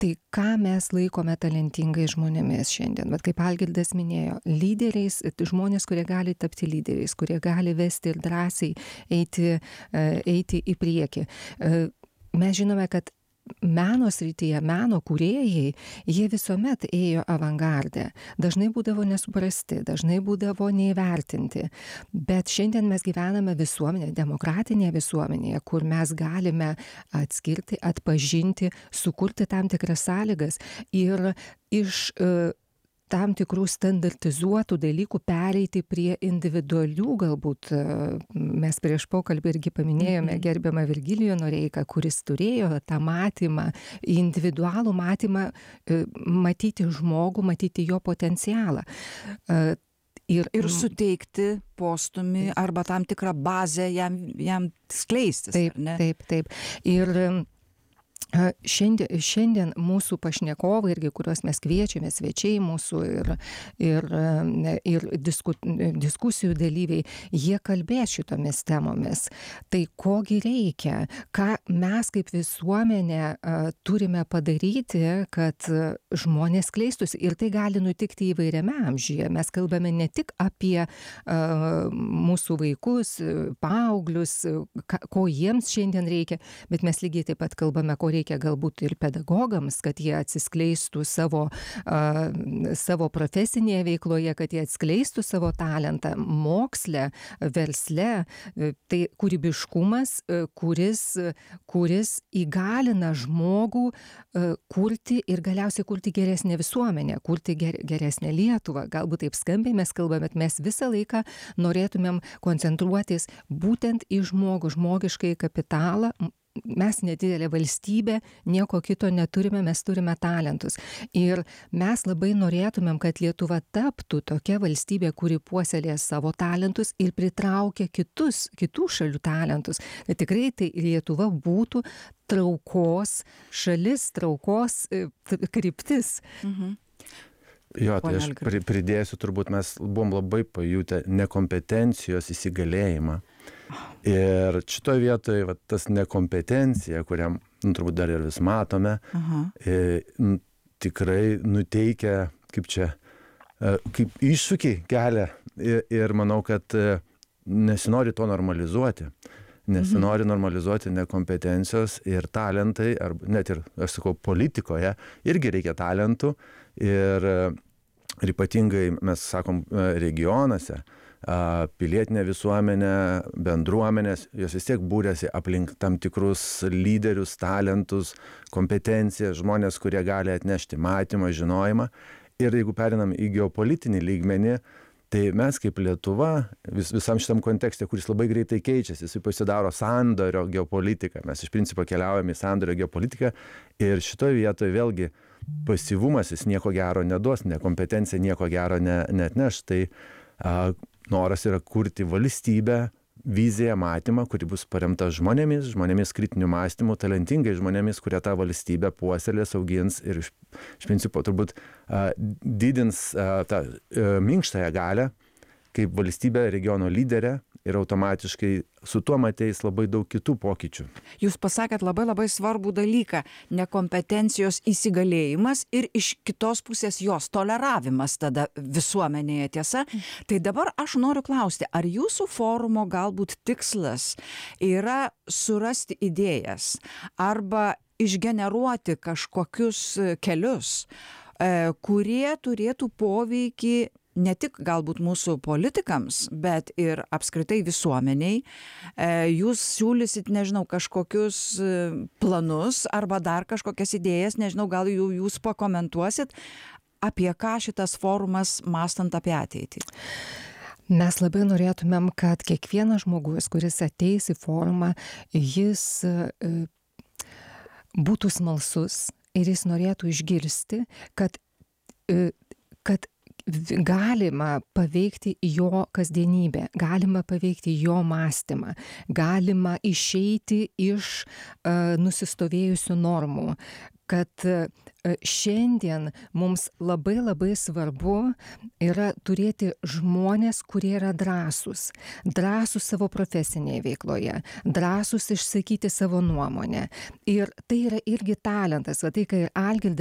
Tai ką mes laikome talentingais žmonėmis šiandien? Vat kaip Algirdas minėjo, lyderiais, žmonės, kurie gali tapti lyderiais, kurie gali vesti ir drąsiai eiti į priekį. Mes žinome, kad meno srityje, meno kūrėjai, jie visuomet ėjo avangarde. Dažnai būdavo nesuprasti, dažnai būdavo neįvertinti. Bet šiandien mes gyvename visuomenėje, demokratinėje visuomenėje, kur mes galime atskirti, atpažinti, sukurti tam tikras sąlygas ir iš tam tikrų standartizuotų dalykų pereiti prie individualių, galbūt mes prieš pokalbį irgi paminėjome gerbiamą Virgilijų Noreiką, kuris turėjo tą matymą, individualų matymą, matyti žmogų, matyti jo potencialą. Ir suteikti postūmį arba tam tikrą bazę jam skleistis. Taip. Ir šiandien mūsų pašnekovai, irgi, kuriuos mes kviečiame, svečiai mūsų ir diskusijų dalyviai, jie kalbės šitomis temomis. Tai kogi reikia, ką mes kaip visuomenė turime padaryti, kad žmonės kleistųsi. Ir tai gali nutikti įvairiame amžiuje. Mes kalbame ne tik apie mūsų vaikus, paauglius, ko jiems šiandien reikia, bet mes lygiai taip pat kalbame, ko reikia galbūt ir pedagogams, kad jie atsiskleistų savo profesinėje veikloje, kad jie atskleistų savo talentą moksle, versle. Tai kūrybiškumas, kuris įgalina žmogų kurti ir galiausiai kurti geresnę visuomenę, kurti geresnę Lietuvą. Galbūt taip skambiai mes kalbame, bet mes visą laiką norėtumėm koncentruotis būtent į žmogų, žmogiškai kapitalą. Mes nedidelė valstybė, nieko kito neturime, mes turime talentus. Ir mes labai norėtumėm, kad Lietuva taptų tokia valstybė, kuri puoselėja savo talentus ir pritraukia kitų šalių talentus. Tai tikrai tai Lietuva būtų traukos šalis, traukos kryptis. Jo, tai aš pridėsiu, turbūt mes buvom labai pajutę nekompetencijos įsigalėjimą. Ir šitoje vietoje tas nekompetencija, kuriam turbūt dar ir vis matome, tikrai nuteikia, kaip iššūkį kelia. Ir manau, kad nesinori to normalizuoti. Nesinori normalizuoti nekompetencijos ir talentai, arba net ir, aš sakau, politikoje irgi reikia talentų. Ir ypatingai mes sakom regionuose, pilietinė visuomenė, bendruomenės, jos vis tiek būrėsi aplink tam tikrus lyderius, talentus, kompetenciją, žmonės, kurie gali atnešti matymą, žinojimą. Ir jeigu perinam į geopolitinį lygmenį, tai mes kaip Lietuva visam šitam kontekste, kuris labai greitai keičiasi, jis pasidaro sandorio geopolitiką. Mes iš principo keliaujame į sandorio geopolitiką ir šitoje vietoje vėlgi pasyvumas jis nieko gero neduos, nekompetencija nieko gero neatneš. Tai noras yra kurti valstybę, viziją, matymą, kuri bus paremta žmonėmis kritiniu mąstymu, talentingai žmonėmis, kurie tą valstybę puoselės, augins ir iš principo turbūt didins tą minkštąją galią kaip valstybė, regiono lyderė ir automatiškai su tuo ateis labai daug kitų pokyčių. Jūs pasakėt labai svarbų dalyką - nekompetencijos įsigalėjimas ir iš kitos pusės jos toleravimas tada visuomenėje, tiesa. Tai dabar aš noriu klausti, ar jūsų forumo galbūt tikslas yra surasti idėjas arba išgeneruoti kažkokius kelius, kurie turėtų poveikį ne tik galbūt mūsų politikams, bet ir apskritai visuomeniai. Jūs siūlysit, nežinau, kažkokius planus arba dar kažkokias idėjas, nežinau, gal jūs pakomentuosit, apie ką šitas forumas mąstant apie ateitį. Mes labai norėtumėm, kad kiekvienas žmogus, kuris ateis į forumą, jis būtų smalsus ir jis norėtų išgirsti, kad galima paveikti jo kasdienybę, galima paveikti jo mąstymą, galima išeiti iš nusistovėjusių normų, kad šiandien mums labai labai svarbu yra turėti žmones, kurie yra drąsūs savo profesinėje veikloje, drąsūs išsakyti savo nuomonę. Ir tai yra irgi talentas, va tai, kai Algirdas